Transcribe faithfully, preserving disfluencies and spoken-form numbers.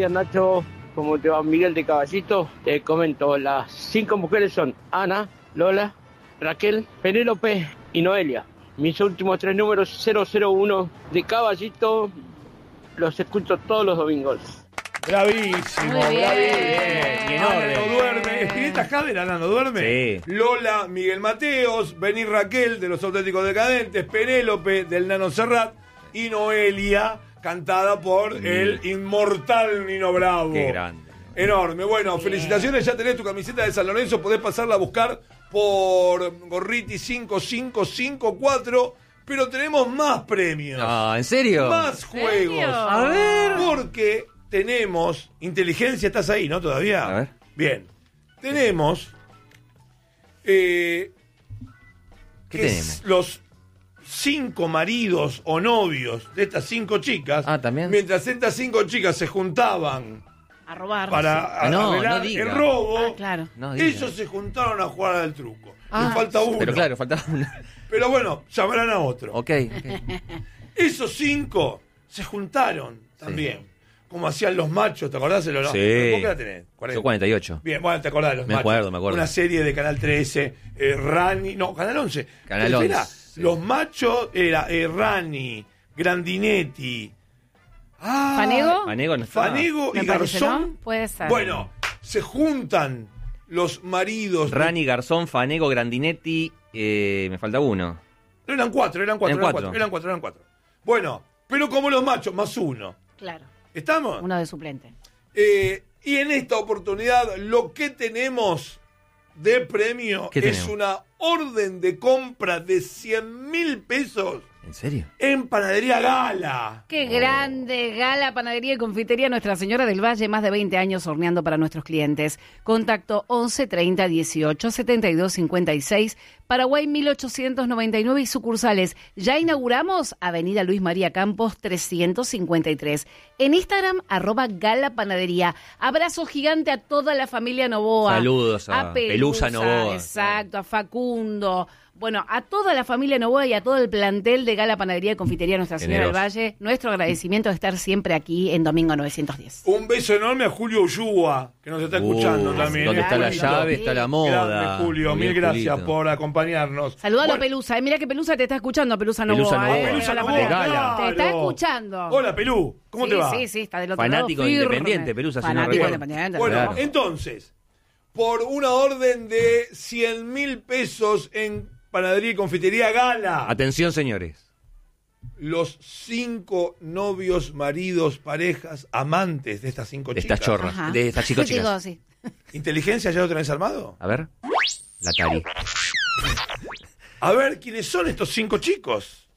días, Nacho. ¿Cómo te va? Miguel de Caballito. Te comento, las cinco mujeres son Ana, Lola, Raquel, Penélope y Noelia. Mis últimos tres números, cero cero uno de Caballito. Los escucho todos los domingos. Bravísimo, Muy bien. bravísimo. Y en orden. No duerme. Espineta Jader, Ana, ¿no duerme? Sí. Lola, Miguel Mateos, Bení Raquel, de los Auténticos Decadentes, Penélope, del Nano Serrat, y Noelia, cantada por mm. el inmortal Nino Bravo. Qué grande. Enorme. Bueno, bien. Felicitaciones, ya tenés tu camiseta de San Lorenzo, podés pasarla a buscar por Gorriti cinco cinco cinco cuatro, pero tenemos más premios. No, ¿en serio? Más juegos. ¿Serio? A ver. Porque tenemos inteligencia, ¿estás ahí, no? Todavía. A ver. Bien. Tenemos eh, ¿Qué que tenemos? Los cinco maridos o novios de estas cinco chicas. Ah, ¿también? Mientras estas cinco chicas se juntaban A robar. para Ah, no, arreglar no diga. el robo, Ah, claro. No, diga. ellos se juntaron a jugar al truco. Ah, Les falta uno. Pero claro, faltaba una. Pero bueno, llamarán a otro. Ok, ok. Esos cinco se juntaron también. Sí. Como hacían los machos, ¿te acordás? ¿No? Sí. ¿Vos qué edad tenés? cuarenta. Yo cuarenta y ocho. Bien, bueno, te acordás de los Me machos. acuerdo, me acuerdo. Una serie de Canal trece, eh, Rani, no, Canal once. Canal once. Era, sí. Los machos era eh, Rani, Grandinetti. Ah, ¿Fanego? Fanego no estaba. Fanego Me y parece, Garzón. ¿no? Puede ser. Bueno, se juntan los maridos. Rani, Garzón, Fanego, Grandinetti. Eh, me falta uno. No, eran cuatro, eran cuatro, Eran eran cuatro. cuatro, eran cuatro, eran cuatro. Bueno, pero como los machos, más uno. Claro. ¿Estamos? Uno de suplente. Eh, y en esta oportunidad lo que tenemos de premio ¿Qué es tenemos? una orden de compra de cien mil pesos ¿En serio? en Panadería Gala. Qué grande, Gala, Panadería y Confitería Nuestra Señora del Valle, más de veinte años horneando para nuestros clientes. Contacto once treinta dieciocho setenta y dos cincuenta y seis, Paraguay mil ochocientos noventa y nueve y sucursales. Ya inauguramos Avenida Luis María Campos trescientos cincuenta y tres. En Instagram, arroba Gala Panadería. Abrazo gigante a toda la familia Novoa. Saludos a Pelusa Novoa. Exacto, a Facundo. Bueno, a toda la familia Novoa y a todo el plantel de Gala Panadería y Confitería Nuestra Señora del Valle, nuestro agradecimiento de estar siempre aquí en Domingo novecientos diez. Un beso enorme a Julio Ullúa, que nos está escuchando Uh, también. Donde está la Julito. llave, está la moda. Grande, Julio, Muy mil bien, gracias Julito. por acompañarnos. Saludalo Bueno, a Pelusa. Eh, mira que Pelusa te está escuchando, Pelusa Novoa. Pelusa Novoa. eh, Pelusa Gala Novoa, Panadería. Gala. Te está claro. escuchando. Hola, Pelú, ¿cómo sí, te va? Sí, sí, está del otro Fanático lado. firme. independiente, Pelusa, si no Fanático recuerdo. independiente. Bueno, Claro. entonces, por una orden de cien mil pesos en Panadería y Confitería Gala, Atención, señores. los cinco novios, maridos, parejas, amantes de estas cinco De chicas. estas chorras. Ajá. De estas chicos Digo, chicas. sí. ¿Inteligencia ya lo tenés armado? A ver. La Tari. A ver, ¿quiénes son estos cinco chicos?